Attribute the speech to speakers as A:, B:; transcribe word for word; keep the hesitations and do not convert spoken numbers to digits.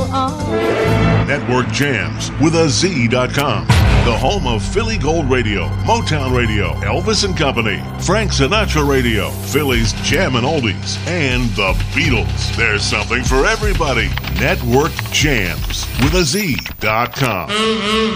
A: on.
B: Network Jams with a Z dot com. The home of Philly Gold Radio, Motown Radio, Elvis and Company, Frank Sinatra Radio, Philly's Jammin' Oldies, and the Beatles. There's something for everybody. Network Jams with a Z dot com.